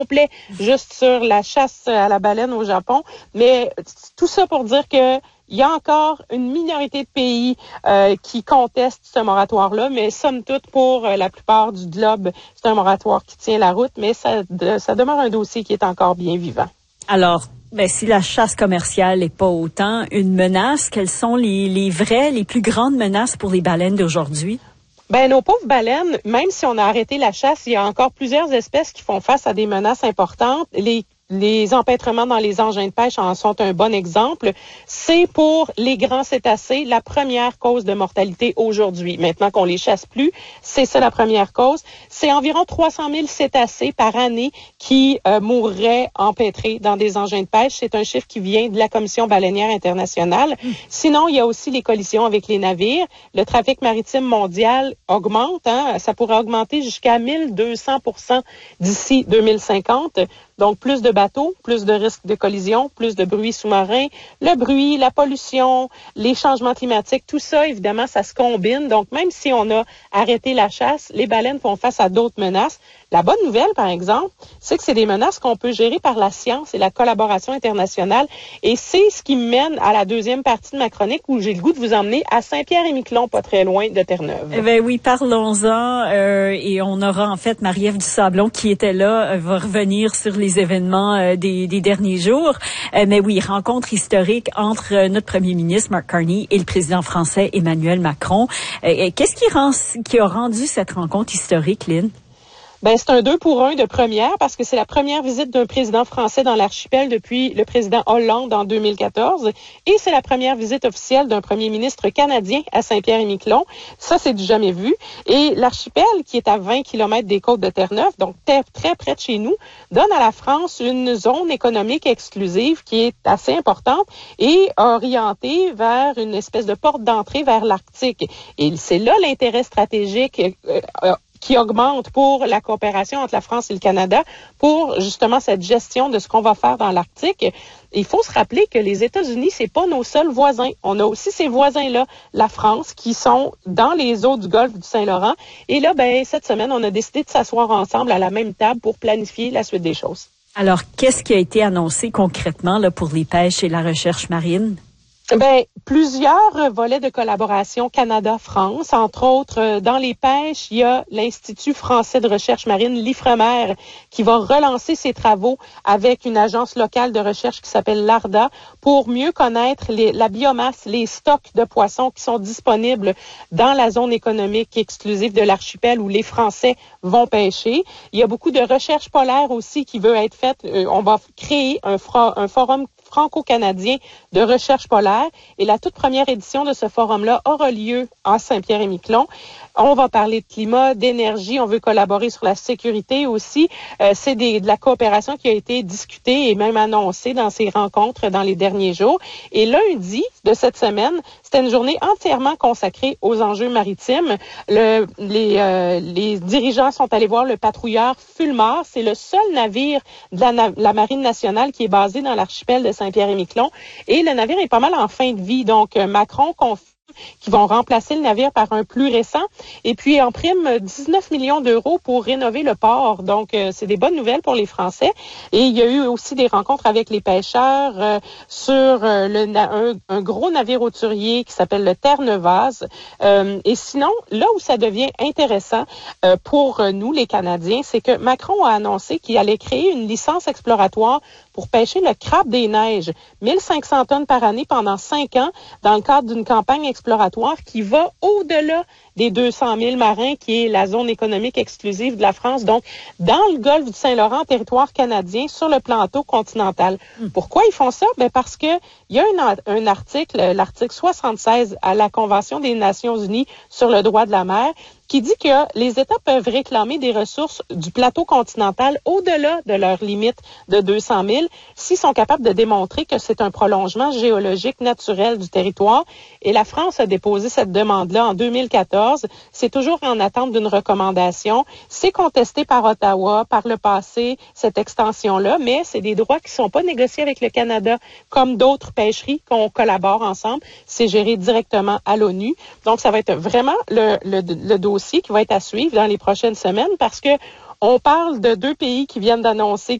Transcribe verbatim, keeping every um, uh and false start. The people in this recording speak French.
complet juste sur la chasse à la baleine au Japon. Mais tout ça pour dire que il y a encore une minorité de pays euh, qui contestent ce moratoire-là, mais somme toute, pour euh, la plupart du globe, c'est un moratoire qui tient la route, mais ça, de, ça demeure un dossier qui est encore bien vivant. Alors, ben, si la chasse commerciale n'est pas autant une menace, quelles sont les, les vraies, les plus grandes menaces pour les baleines d'aujourd'hui? Ben, nos pauvres baleines, même si on a arrêté la chasse, il y a encore plusieurs espèces qui font face à des menaces importantes. Les Les empêtrements dans les engins de pêche en sont un bon exemple. C'est pour les grands cétacés la première cause de mortalité aujourd'hui. Maintenant qu'on les chasse plus, c'est ça la première cause. C'est environ trois cent mille cétacés par année qui euh, mourraient empêtrés dans des engins de pêche. C'est un chiffre qui vient de la Commission baleinière internationale. Mmh. Sinon, il y a aussi les collisions avec les navires. Le trafic maritime mondial augmente. Hein? Ça pourrait augmenter jusqu'à mille deux cents pour cent d'ici deux mille cinquante. Donc, plus de bateaux, plus de risques de collision, plus de bruit sous-marin, le bruit, la pollution, les changements climatiques, tout ça, évidemment, ça se combine. Donc, même si on a arrêté la chasse, les baleines font face à d'autres menaces. La bonne nouvelle, par exemple, c'est que c'est des menaces qu'on peut gérer par la science et la collaboration internationale. Et c'est ce qui me mène à la deuxième partie de ma chronique où j'ai le goût de vous emmener à Saint-Pierre-et-Miquelon, pas très loin de Terre-Neuve. Eh bien oui, parlons-en. Euh, et on aura en fait Marie-Ève Dusablon qui était là, euh, va revenir sur les événements euh, des, des derniers jours. Euh, mais oui, rencontre historique entre euh, notre premier ministre, Mark Carney, et le président français, Emmanuel Macron. Euh, qu'est-ce qui, rend, qui a rendu cette rencontre historique, Lynn? Ben, c'est un deux pour un de première parce que c'est la première visite d'un président français dans l'archipel depuis le président Hollande en deux mille quatorze et c'est la première visite officielle d'un premier ministre canadien à Saint-Pierre-et-Miquelon. Ça, c'est du jamais vu. Et l'archipel, qui est à vingt kilomètres des côtes de Terre-Neuve, donc très, très près de chez nous, donne à la France une zone économique exclusive qui est assez importante et orientée vers une espèce de porte d'entrée vers l'Arctique. Et c'est là l'intérêt stratégique euh, euh, qui augmente pour la coopération entre la France et le Canada pour justement cette gestion de ce qu'on va faire dans l'Arctique. Il faut se rappeler que les États-Unis, c'est pas nos seuls voisins. On a aussi ces voisins-là, la France, qui sont dans les eaux du golfe du Saint-Laurent. Et là, ben, cette semaine, on a décidé de s'asseoir ensemble à la même table pour planifier la suite des choses. Alors, qu'est-ce qui a été annoncé concrètement là pour les pêches et la recherche marine? Ben, plusieurs volets de collaboration Canada-France. Entre autres, dans les pêches, il y a l'Institut français de recherche marine, l'Ifremer, qui va relancer ses travaux avec une agence locale de recherche qui s'appelle l'ARDA pour mieux connaître les, la biomasse, les stocks de poissons qui sont disponibles dans la zone économique exclusive de l'archipel où les Français vont pêcher. Il y a beaucoup de recherche polaire aussi qui veut être faite. On va créer un, fra- un forum franco-canadien de recherche polaire. Et la toute première édition de ce forum-là aura lieu à Saint-Pierre-et-Miquelon. On va parler de climat, d'énergie, on veut collaborer sur la sécurité aussi. Euh, c'est des, de la coopération qui a été discutée et même annoncée dans ces rencontres dans les derniers jours. Et lundi de cette semaine, c'était une journée entièrement consacrée aux enjeux maritimes. Le, les, euh, les dirigeants sont allés voir le patrouilleur Fulmar. C'est le seul navire de la, la Marine nationale qui est basé dans l'archipel de Saint-Pierre-et-Miquelon. Et le navire est pas mal en fin de vie. Donc, Macron confie qui vont remplacer le navire par un plus récent. Et puis, en prime, dix-neuf millions d'euros pour rénover le port. Donc, euh, c'est des bonnes nouvelles pour les Français. Et il y a eu aussi des rencontres avec les pêcheurs euh, sur euh, le na- un, un gros navire hauturier qui s'appelle le Terre-Neuvase. Euh, et sinon, là où ça devient intéressant euh, pour nous, les Canadiens, c'est que Macron a annoncé qu'il allait créer une licence exploratoire pour pêcher le crabe des neiges, mille cinq cents tonnes par année pendant cinq ans, dans le cadre d'une campagne exploratoire qui va au-delà des deux cent mille marins, qui est la zone économique exclusive de la France, donc dans le golfe du Saint-Laurent, territoire canadien, sur le plateau continental. Mmh. Pourquoi ils font ça? Ben parce que il y a un, un article, l'article soixante-seize à la Convention des Nations unies sur le droit de la mer, qui dit que les États peuvent réclamer des ressources du plateau continental au-delà de leur limite de deux cent mille s'ils sont capables de démontrer que c'est un prolongement géologique naturel du territoire. Et la France a déposé cette demande-là en deux mille quatorze. C'est toujours en attente d'une recommandation. C'est contesté par Ottawa par le passé, cette extension-là, mais c'est des droits qui ne sont pas négociés avec le Canada, comme d'autres pêcheries qu'on collabore ensemble. C'est géré directement à l'ONU. Donc, ça va être vraiment le, le, le dossier dossier qui va être à suivre dans les prochaines semaines parce que on parle de deux pays qui viennent d'annoncer